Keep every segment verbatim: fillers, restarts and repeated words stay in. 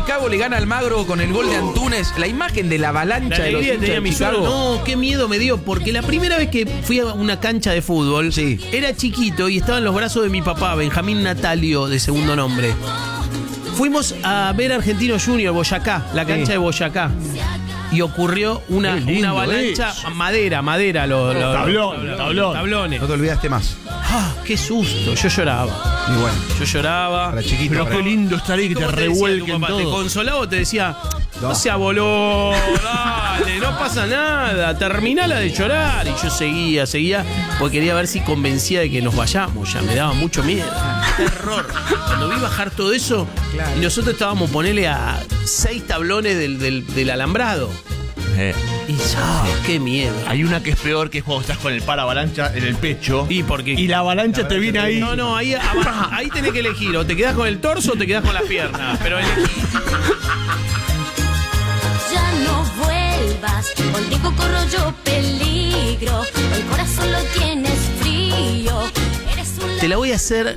Chicago le gana al Magro con el gol de Antunes. La imagen de la avalancha La de los alegría hinchas tenía de mi Chicago. suegro. No, qué miedo me dio, porque la primera vez que fui a una cancha de fútbol, Sí. era chiquito y estaba en los brazos de mi papá, Benjamín Natalio, de segundo nombre. Fuimos a ver Argentino Junior, Boyacá, la cancha Sí. de Boyacá. Y ocurrió una, Qué lindo una avalancha, eso. madera, madera, los, los- Tablón, los tablón. tablones. No te olvidaste más. Ah, qué susto, yo lloraba. Y bueno, Yo lloraba. para chiquito. Pero para- qué lindo estar ahí, que te ¿Cómo te decía tu revuelquen papá? ¿Te todo. consolaba o te decía, no, No. se aboló, dale, no pasa nada, terminala de llorar? Y yo seguía, seguía, porque quería ver si convencía de que nos vayamos. Ya me daba mucho miedo, terror. Cuando vi bajar todo eso, y nosotros estábamos, ponele a seis tablones del, del, del alambrado. Eh, Y ya, qué miedo. Hay una que es peor, que es cuando estás con el par avalancha en el pecho. Y porque Y la avalancha te viene ahí. No, no, ahí, ahí tenés que elegir. O te quedás con el torso o te quedás con las piernas. Pero elegí. Ya no vuelvas, contigo corro yo peligro. El corazón lo tienes frío. Eres un Te la voy a hacer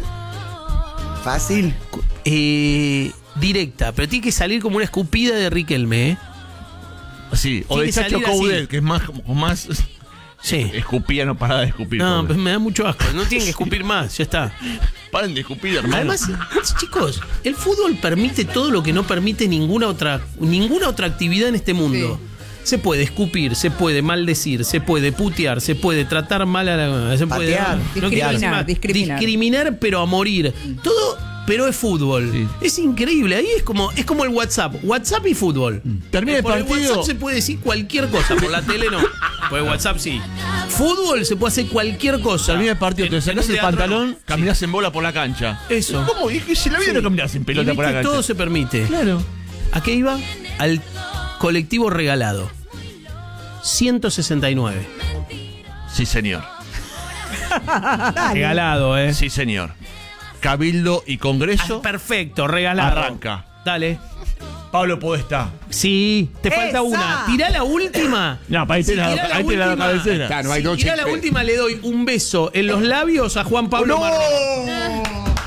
Fácil. eh, directa, pero tiene que salir como una escupida de Riquelme, ¿eh? Sí, o Tiene de que Chacho salir así. Coudet, que es más, como más Sí. escupía, no parada de escupir. No, pobre. pues me da mucho asco. No tienen que escupir más, ya está. Paren de escupir, hermano. Además, chicos, el fútbol permite todo lo que no permite ninguna otra, ninguna otra actividad en este mundo. Se puede escupir, se puede maldecir, se puede putear, se puede tratar mal a la... Se puede, Patear. no quiero Discriminar, decir más, discriminar. discriminar, pero a morir. Todo, pero es fútbol. Sí. Es increíble. Ahí es como, es como el WhatsApp. WhatsApp y fútbol. Termina el Por el partido. WhatsApp se puede decir cualquier cosa, por la tele no. Por el WhatsApp sí. Fútbol se puede hacer cualquier cosa. Termina el partido, En- te en sacás un el teatro, pantalón, no. caminás en bola por la cancha. Eso. ¿Cómo? Es que si la vida no caminás en Y pelota por la viste, cancha. todo se permite. Claro. ¿A qué iba? Al colectivo regalado. ciento sesenta y nueve. Sí, señor. Regalado, ¿eh? Sí, señor. Cabildo y Congreso. Ah, perfecto, regalado. Arranca. Dale. Pablo Podestá. Sí, te falta ¡Esa! una. Tirá la última. No, para ahí Si te la, tirá la ahí te la última- cabecera. Claro, no hay Si dos tirá la chistes. última, le doy un beso en los labios a Juan Pablo Marrero.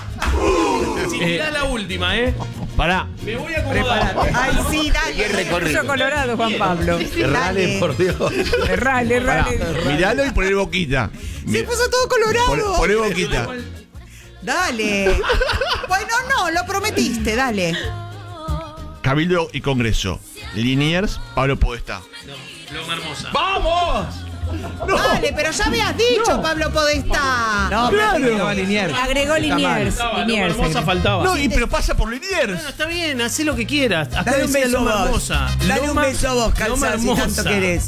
Si tirá la última, ¿eh? Pará. Me voy a acomodar. Ay, sí, dale. Bien recorrido. Mucho colorado, Juan Pablo. Errale, por Dios. Errale, errale. Miralo y poné boquita. Se puso todo colorado. Poné, poné boquita. Dale. Bueno, no, lo prometiste, dale. Cabildo y Congreso. Liniers, Pablo Podestá. Loma Hermosa. ¡Vamos! Dale, pero ya habías dicho, Pablo Podestá. No, Claro. Agregó Liniers. Faltaba, Loma Liniers. Hermosa faltaba. No, y, pero pasa por Liniers. Bueno, está bien, haz lo que quieras. Acá Dale un decía beso Loma vos. Hermosa. Dale un Loma- beso vos, Loma Calzá, si Hermosa. tanto querés.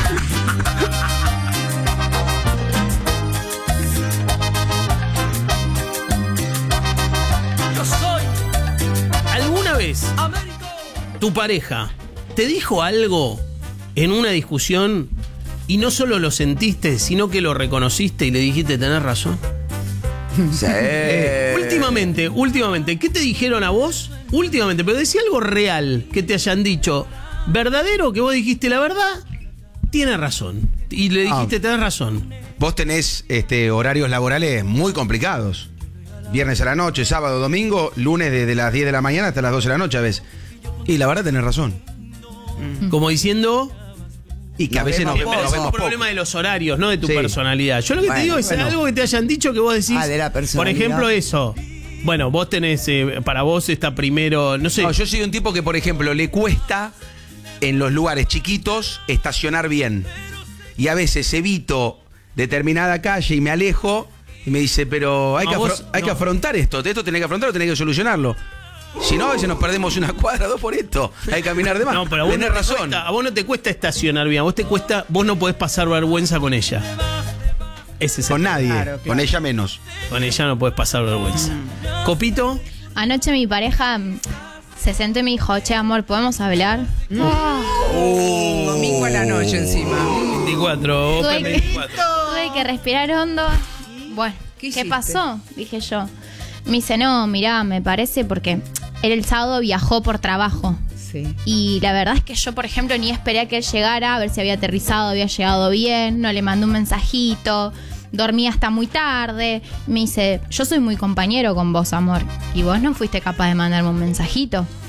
Yo soy. ¿Alguna vez tu pareja te dijo algo en una discusión y no solo lo sentiste, sino que lo reconociste y le dijiste tenés razón? Sí. Últimamente, últimamente, ¿qué te dijeron a vos? Últimamente, pero decía algo real que te hayan dicho. ¿Verdadero que vos dijiste la verdad? Tiene razón. Y le dijiste, tenés razón. Vos tenés este, horarios laborales muy complicados. Viernes a la noche, sábado, domingo, lunes desde las diez de la mañana hasta las doce de la noche a veces. Y la verdad tenés razón. Como diciendo... Y que a Nos veces nos, vemos nos Pero es vemos un poco. problema de los horarios, no de tu Sí. personalidad. Yo lo que te Bueno, digo es bueno. algo que te hayan dicho que vos decís. Ah, de la por personalidad. ejemplo, eso. Bueno, vos tenés, eh, para vos está primero, no sé. No, yo soy un tipo que, por ejemplo, le cuesta en los lugares chiquitos estacionar bien. Y a veces evito determinada calle y me alejo y me dice, pero hay, No, que, vos- afro- hay no. que afrontar esto. Esto tenés que afrontarlo, tenés que solucionarlo. Si no, a veces nos perdemos una cuadra, dos por esto. Hay que caminar de más. No, pero a vos tenés no te razón. cuesta- a vos no te cuesta estacionar bien, a vos te cuesta, vos no podés pasar vergüenza con ella. Ese es el- Con nadie, Claro, con claro. ella menos. Con ella no podés pasar vergüenza. Copito, Anoche mi pareja mm, se sentó y me dijo, che, amor, ¿podemos hablar? Domingo a la noche encima. veinticuatro, vos Tuve P M que- veinticuatro. Tuve que respirar hondo. Bueno, ¿Qué ¿qué, hiciste? pasó? Dije yo. Me dice, no, mirá, me parece porque él el sábado viajó por trabajo. Sí. Y la verdad es que yo, por ejemplo, ni esperé a que él llegara, a ver si había aterrizado, había llegado bien, no le mandé un mensajito, dormí hasta muy tarde. Me dice, yo soy muy compañero con vos, amor, y vos no fuiste capaz de mandarme un mensajito.